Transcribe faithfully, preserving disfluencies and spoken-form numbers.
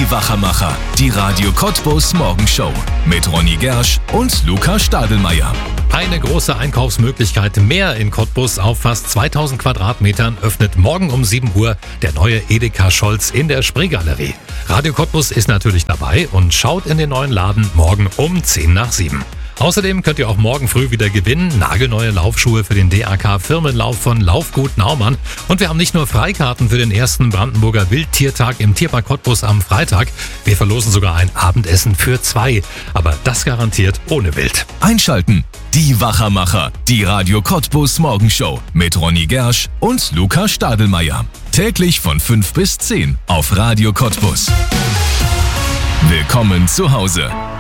Die Wachermacher, die Radio Cottbus Morgenshow mit Ronny Gersch und Luca Stadelmeier. Eine große Einkaufsmöglichkeit mehr in Cottbus auf fast zweitausend Quadratmetern öffnet morgen um sieben Uhr der neue Edeka Scholz in der Spreegalerie. Radio Cottbus ist natürlich dabei und schaut in den neuen Laden morgen um zehn nach sieben. Außerdem könnt ihr auch morgen früh wieder gewinnen. Nagelneue Laufschuhe für den D A K-Firmenlauf von Laufgut Naumann. Und wir haben nicht nur Freikarten für den ersten Brandenburger Wildtiertag im Tierpark Cottbus am Freitag. Wir verlosen sogar ein Abendessen für zwei. Aber das garantiert ohne Wild. Einschalten. Die Wachermacher, die Radio Cottbus Morgenshow mit Ronny Gersch und Luca Stadelmeier. Täglich von fünf bis zehn auf Radio Cottbus. Willkommen zu Hause.